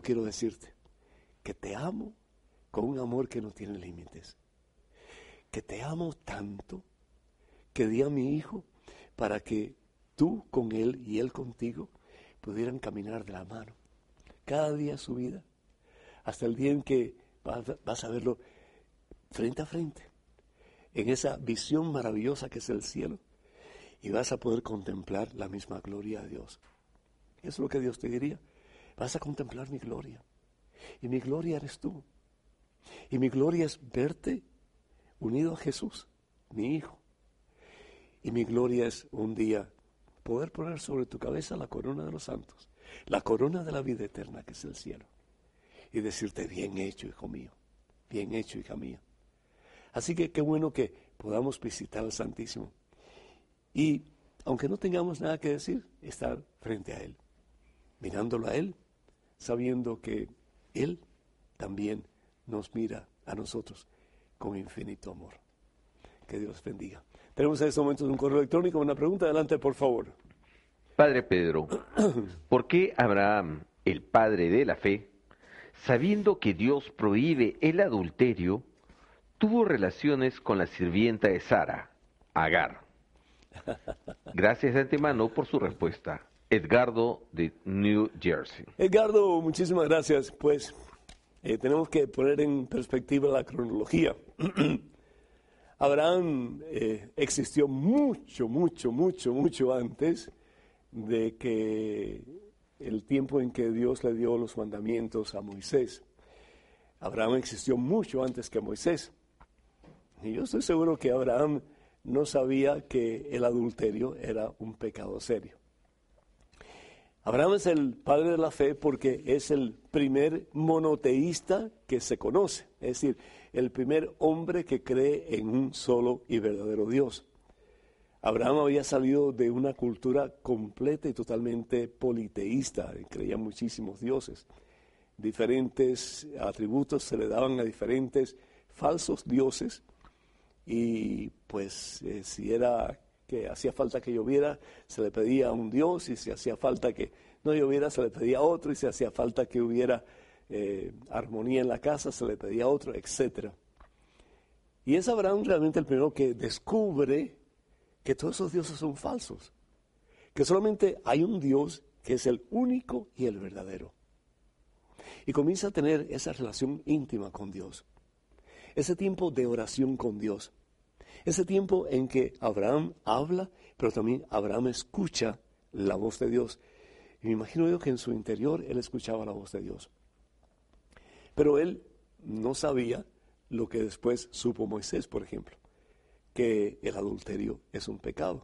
yo quiero decirte que te amo con un amor que no tiene límites. Que te amo tanto que di a mi hijo para que tú con él y él contigo pudieran caminar de la mano. Cada día su vida, hasta el día en que vas a verlo frente a frente, en esa visión maravillosa que es el cielo, y vas a poder contemplar la misma gloria de Dios. Eso es lo que Dios te diría. Vas a contemplar mi gloria. Y mi gloria eres tú. Y mi gloria es verte unido a Jesús, mi Hijo. Y mi gloria es un día poder poner sobre tu cabeza la corona de los santos, la corona de la vida eterna que es el cielo. Y decirte, bien hecho, hijo mío, bien hecho, hija mía. Así que qué bueno que podamos visitar al Santísimo. Y aunque no tengamos nada que decir, estar frente a Él, mirándolo a Él, sabiendo que Él también nos mira a nosotros con infinito amor. Que Dios bendiga. Tenemos en estos momentos un correo electrónico, una pregunta. Adelante, por favor. Padre Pedro, ¿por qué Abraham, el padre de la fe, sabiendo que Dios prohíbe el adulterio, tuvo relaciones con la sirvienta de Sara, Agar? Gracias de antemano por su respuesta. Edgardo de New Jersey. Edgardo, muchísimas gracias. Pues tenemos que poner en perspectiva la cronología. Abraham existió mucho antes de que el tiempo en que Dios le dio los mandamientos a Moisés. Abraham existió mucho antes que Moisés. Y yo estoy seguro que Abraham no sabía que el adulterio era un pecado serio. Abraham es el padre de la fe porque es el primer monoteísta que se conoce, es decir, el primer hombre que cree en un solo y verdadero Dios. Abraham había salido de una cultura completa y totalmente politeísta, creía en muchísimos dioses. Diferentes atributos se le daban a diferentes falsos dioses y pues si era que hacía falta que lloviera, se le pedía a un dios, y si hacía falta que no lloviera, se le pedía a otro, y si hacía falta que hubiera armonía en la casa, se le pedía a otro, etc. Y es Abraham realmente el primero que descubre que todos esos dioses son falsos, que solamente hay un Dios que es el único y el verdadero. Y comienza a tener esa relación íntima con Dios, ese tiempo de oración con Dios. Ese tiempo en que Abraham habla, pero también Abraham escucha la voz de Dios. Y me imagino yo que en su interior él escuchaba la voz de Dios. Pero él no sabía lo que después supo Moisés, por ejemplo, que el adulterio es un pecado.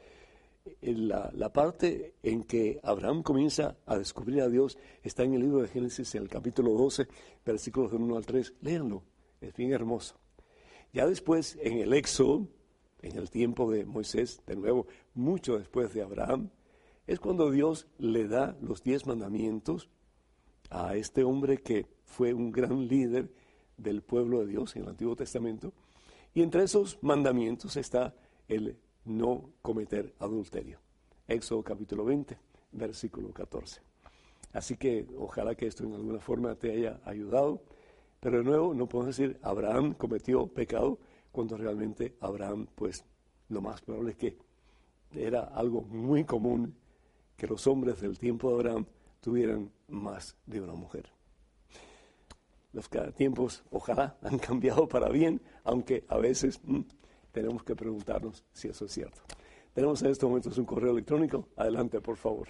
La parte en que Abraham comienza a descubrir a Dios está en el libro de Génesis, en el capítulo 12, versículos del 1 al 3. Léanlo, es bien hermoso. Ya después, en el Éxodo, en el tiempo de Moisés, de nuevo, mucho después de Abraham, es cuando Dios le da los 10 mandamientos a este hombre que fue un gran líder del pueblo de Dios en el Antiguo Testamento. Y entre esos mandamientos está el no cometer adulterio. Éxodo capítulo 20, versículo 14. Así que ojalá que esto en alguna forma te haya ayudado. Pero de nuevo, no podemos decir Abraham cometió pecado cuando realmente Abraham, pues lo más probable es que era algo muy común que los hombres del tiempo de Abraham tuvieran más de una mujer. Los tiempos, ojalá, han cambiado para bien, aunque a veces tenemos que preguntarnos si eso es cierto. Tenemos en estos momentos un correo electrónico. Adelante, por favor.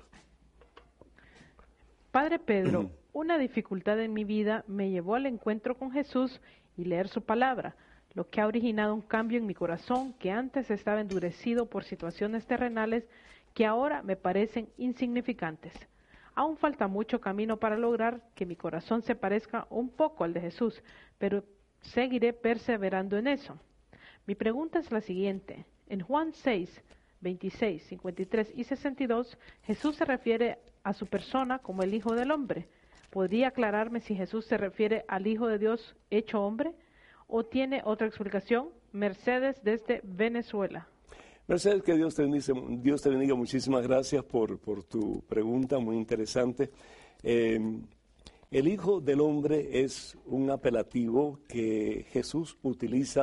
Padre Pedro, una dificultad en mi vida me llevó al encuentro con Jesús y leer su palabra, lo que ha originado un cambio en mi corazón que antes estaba endurecido por situaciones terrenales que ahora me parecen insignificantes. Aún falta mucho camino para lograr que mi corazón se parezca un poco al de Jesús, pero seguiré perseverando en eso. Mi pregunta es la siguiente. En Juan 6, 26, 53 y 62, Jesús se refiere a su persona como el Hijo del Hombre. ¿Podría aclararme si Jesús se refiere al Hijo de Dios hecho hombre o tiene otra explicación? Mercedes desde Venezuela. Mercedes, que Dios te bendiga. Muchísimas gracias por tu pregunta, muy interesante. El Hijo del Hombre es un apelativo que Jesús utiliza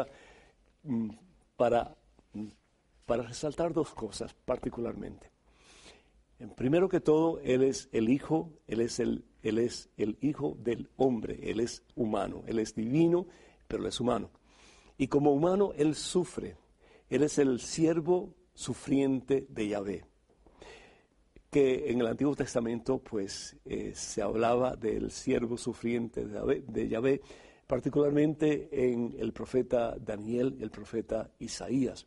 para resaltar dos cosas particularmente. Primero que todo, Él es el Hijo, Él es el Hijo del Hombre, Él es humano, Él es divino, pero Él es humano. Y como humano, Él sufre, Él es el siervo sufriente de Yahvé. Que en el Antiguo Testamento pues se hablaba del siervo sufriente de Yahvé, particularmente en el profeta Daniel, el profeta Isaías.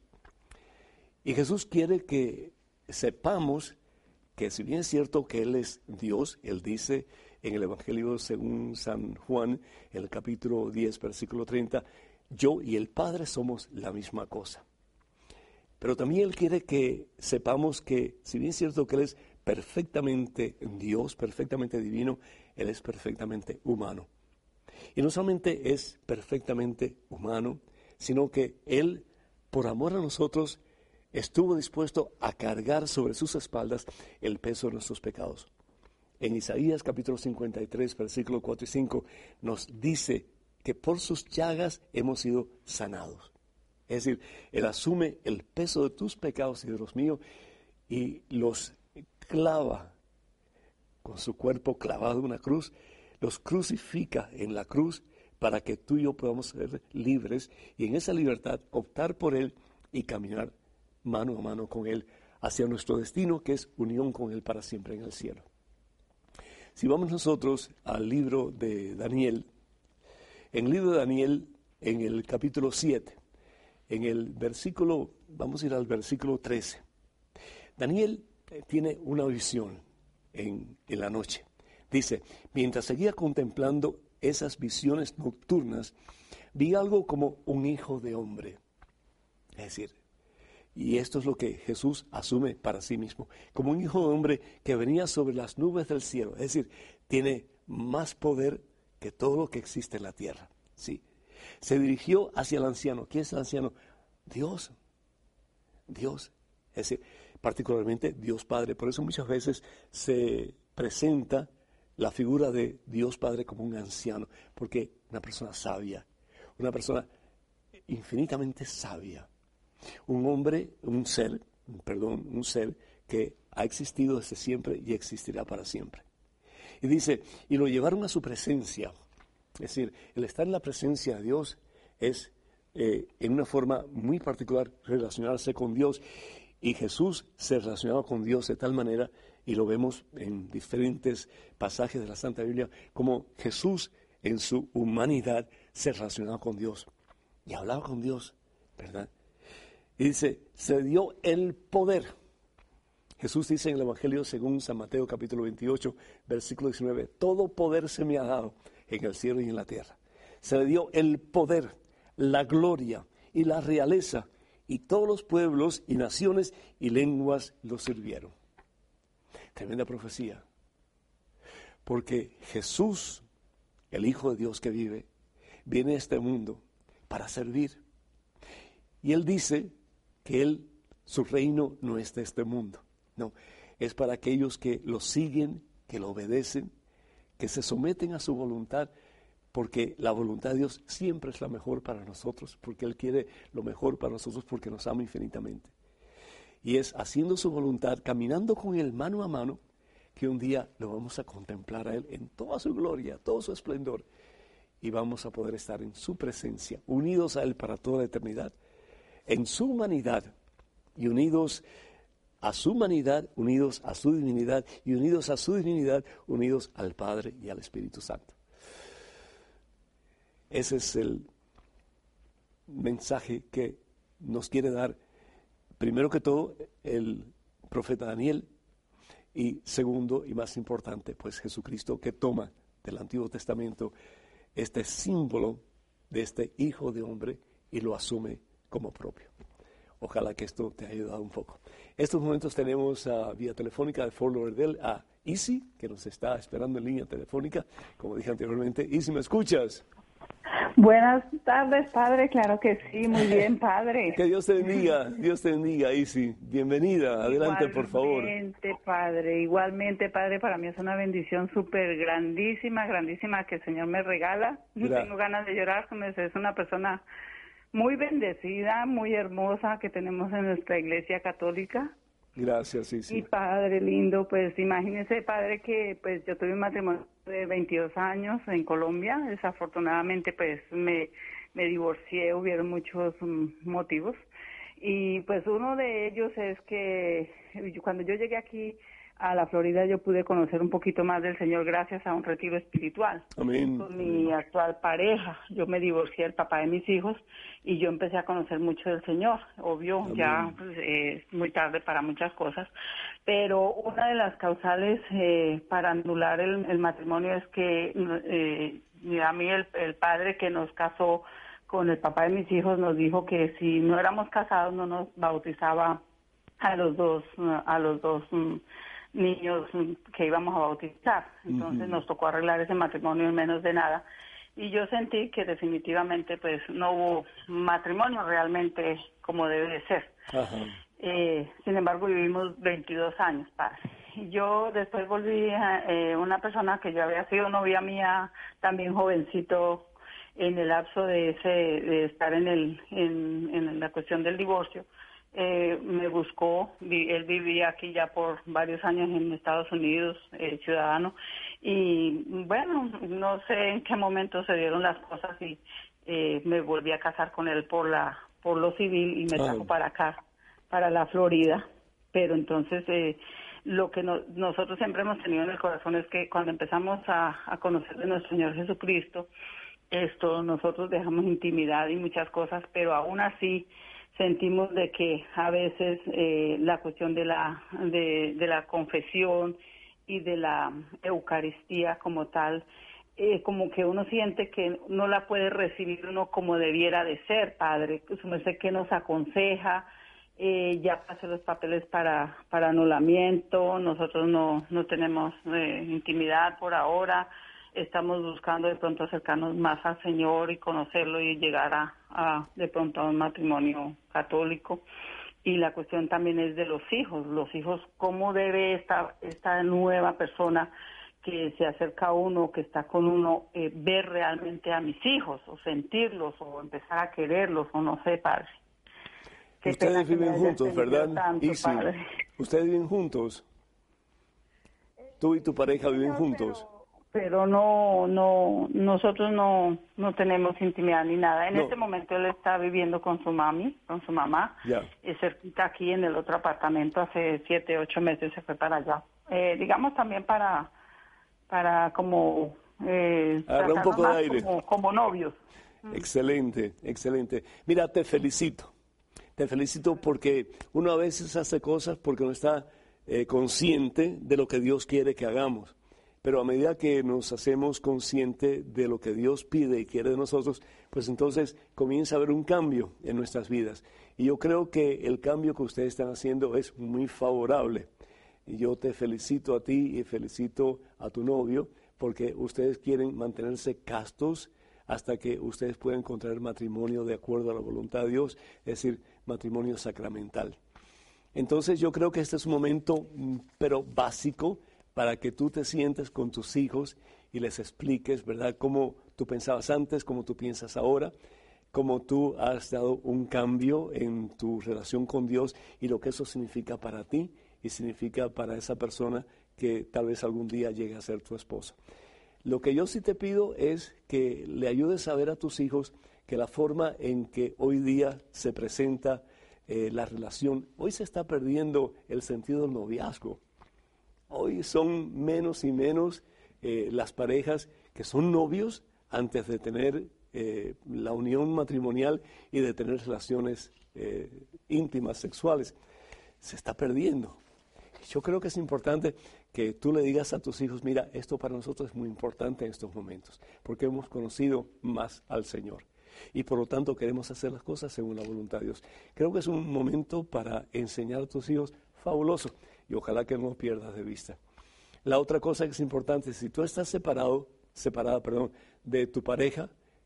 Y Jesús quiere que sepamos que si bien es cierto que Él es Dios, Él dice en el Evangelio según San Juan, en el capítulo 10, versículo 30, yo y el Padre somos la misma cosa. Pero también Él quiere que sepamos que si bien es cierto que Él es perfectamente Dios, perfectamente divino, Él es perfectamente humano. Y no solamente es perfectamente humano, sino que Él, por amor a nosotros, estuvo dispuesto a cargar sobre sus espaldas el peso de nuestros pecados. En Isaías capítulo 53, versículos 4 y 5, nos dice que por sus llagas hemos sido sanados. Es decir, Él asume el peso de tus pecados y de los míos y los clava con su cuerpo clavado en una cruz, los crucifica en la cruz para que tú y yo podamos ser libres y en esa libertad optar por Él y caminar mano a mano con Él hacia nuestro destino, que es unión con Él para siempre en el cielo. Si vamos nosotros al libro de Daniel, en el libro de Daniel, en el capítulo 7, en el versículo, vamos a ir al versículo 13, Daniel tiene una visión en la noche. Dice, mientras seguía contemplando esas visiones nocturnas, vi algo como un hijo de hombre. Es decir, y esto es lo que Jesús asume para sí mismo, como un hijo de hombre que venía sobre las nubes del cielo. Es decir, tiene más poder que todo lo que existe en la tierra. ¿Sí? Se dirigió hacia el anciano. ¿Quién es el anciano? Dios. Dios. Es decir, particularmente Dios Padre. Por eso muchas veces se presenta la figura de Dios Padre como un anciano, porque una persona sabia, una persona infinitamente sabia, un hombre, un ser que ha existido desde siempre y existirá para siempre. Y dice, y lo llevaron a su presencia. Es decir, el estar en la presencia de Dios es en una forma muy particular relacionarse con Dios. Y Jesús se relacionaba con Dios de tal manera, y lo vemos en diferentes pasajes de la Santa Biblia, como Jesús en su humanidad se relacionaba con Dios y hablaba con Dios, ¿verdad? Y dice, se dio el poder. Jesús dice en el Evangelio según San Mateo capítulo 28, versículo 19, todo poder se me ha dado en el cielo y en la tierra. Se le dio el poder, la gloria y la realeza, y todos los pueblos y naciones y lenguas lo sirvieron. Tremenda profecía. Porque Jesús, el Hijo de Dios que vive, viene a este mundo para servir. Y Él dice que su reino no es de este mundo. No, es para aquellos que lo siguen, que lo obedecen, que se someten a su voluntad, porque la voluntad de Dios siempre es la mejor para nosotros, porque Él quiere lo mejor para nosotros, porque nos ama infinitamente. Y es haciendo su voluntad, caminando con Él mano a mano, que un día lo vamos a contemplar a Él en toda su gloria, todo su esplendor, y vamos a poder estar en su presencia, unidos a Él para toda la eternidad, en su humanidad, y unidos a su humanidad, unidos a su divinidad, y unidos a su divinidad, unidos al Padre y al Espíritu Santo. Ese es el mensaje que nos quiere dar, primero que todo, el profeta Daniel, y segundo y más importante, pues Jesucristo, que toma del Antiguo Testamento este símbolo de este Hijo de Hombre y lo asume como propio. Ojalá que esto te haya ayudado un poco. En estos momentos tenemos vía telefónica de Fort Lauderdale a Isi, que nos está esperando en línea telefónica, como dije anteriormente. Isi, ¿me escuchas? Buenas tardes, padre. Claro que sí, muy bien, padre. Que Dios te bendiga, Isi. Bienvenida, adelante, por favor. Igualmente, padre, para mí es una bendición súper grandísima que el Señor me regala. Tengo ganas de llorar, es una persona muy bendecida, muy hermosa que tenemos en nuestra iglesia católica. Gracias, Isi. Y padre lindo, pues imagínese, padre, que pues yo tuve un matrimonio de 22 años en Colombia. Desafortunadamente, pues me divorcié, hubieron muchos motivos. Y pues uno de ellos es que cuando yo llegué aquí a la Florida, yo pude conocer un poquito más del Señor gracias a un retiro espiritual. Amén. Con mi actual pareja, yo me divorcié del papá de mis hijos y yo empecé a conocer mucho del Señor. Obvio, amén. Ya pues, es muy tarde para muchas cosas, pero una de las causales para anular el matrimonio es que a mí el padre que nos casó con el papá de mis hijos nos dijo que si no éramos casados no nos bautizaba a los dos niños que íbamos a bautizar. Entonces nos tocó arreglar ese matrimonio en menos de nada. Y yo sentí que definitivamente pues no hubo matrimonio realmente como debe de ser. Sin embargo, vivimos 22 años, padre. Yo después volví a una persona que yo había sido novia mía, también jovencito, en el lapso de estar en la cuestión del divorcio. Me buscó, él vivía aquí ya por varios años en Estados Unidos, ciudadano, y bueno, no sé en qué momento se dieron las cosas y me volví a casar con él por lo civil y me trajo para acá, para la Florida. Pero entonces lo que nosotros siempre hemos tenido en el corazón es que cuando empezamos a conocer de nuestro Señor Jesucristo, nosotros dejamos intimidad y muchas cosas, pero aún así sentimos de que a veces la cuestión de la confesión y de la Eucaristía como tal, como que uno siente que no la puede recibir uno como debiera de ser, padre. Pues no sé qué nos aconseja. Ya pasé los papeles para anulamiento, nosotros no tenemos intimidad por ahora. Estamos buscando de pronto acercarnos más al Señor y conocerlo y llegar a de pronto a un matrimonio católico. Y la cuestión también es de los hijos, cómo debe esta nueva persona que se acerca a uno, que está con uno, ver realmente a mis hijos, o sentirlos, o empezar a quererlos, o no sé, padre. Ustedes viven juntos, ¿verdad? Tanto, sí. Ustedes viven juntos. Tú y tu pareja viven juntos. Pero nosotros no tenemos intimidad ni nada. En este momento él está viviendo con su mamá, cerquita aquí en el otro apartamento. Hace 7, 8 meses se fue para allá. Digamos también para como agarrar un poco de aire. Como novios. Excelente. Mira, te felicito porque uno a veces hace cosas porque no está consciente de lo que Dios quiere que hagamos. Pero a medida que nos hacemos conscientes de lo que Dios pide y quiere de nosotros, pues entonces comienza a haber un cambio en nuestras vidas. Y yo creo que el cambio que ustedes están haciendo es muy favorable. Y yo te felicito a ti y felicito a tu novio porque ustedes quieren mantenerse castos hasta que ustedes puedan encontrar matrimonio de acuerdo a la voluntad de Dios, es decir, matrimonio sacramental. Entonces yo creo que este es un momento, pero básico, para que tú te sientes con tus hijos y les expliques, ¿verdad?, cómo tú pensabas antes, cómo tú piensas ahora, cómo tú has dado un cambio en tu relación con Dios y lo que eso significa para ti y significa para esa persona que tal vez algún día llegue a ser tu esposa. Lo que yo sí te pido es que le ayudes a ver a tus hijos que la forma en que hoy día se presenta la relación, hoy se está perdiendo el sentido del noviazgo. Hoy son menos y menos las parejas que son novios antes de tener la unión matrimonial y de tener relaciones íntimas, sexuales. Se está perdiendo. Yo creo que es importante que tú le digas a tus hijos, mira, esto para nosotros es muy importante en estos momentos, porque hemos conocido más al Señor. Y por lo tanto queremos hacer las cosas según la voluntad de Dios. Creo que es un momento para enseñar a tus hijos fabuloso. Y ojalá que no pierdas de vista. La otra cosa que es importante, si tú estás separada, de tu pareja,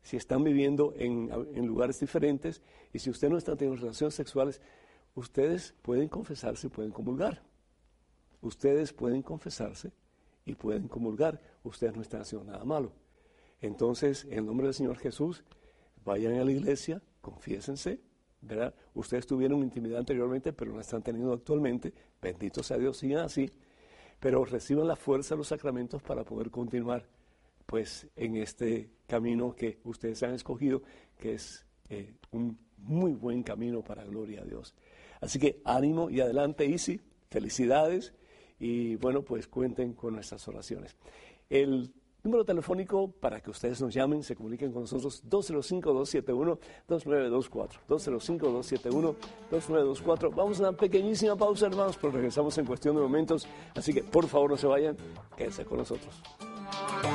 si están viviendo en lugares diferentes, y si usted no está teniendo relaciones sexuales, ustedes pueden confesarse y pueden comulgar. Ustedes pueden confesarse y pueden comulgar. Ustedes no están haciendo nada malo. Entonces, en el nombre del Señor Jesús, vayan a la iglesia, confiésense, ¿verdad? Ustedes tuvieron intimidad anteriormente, pero no están teniendo actualmente. Bendito sea Dios, sigan así. Pero reciban la fuerza de los sacramentos para poder continuar, pues, en este camino que ustedes han escogido, que es un muy buen camino para la gloria a Dios. Así que ánimo y adelante, Isi, felicidades, y bueno, pues cuenten con nuestras oraciones. El número telefónico para que ustedes nos llamen, se comuniquen con nosotros, 205-271-2924, 205-271-2924. Vamos a una pequeñísima pausa, hermanos, pero regresamos en cuestión de momentos, así que por favor no se vayan, quédense con nosotros.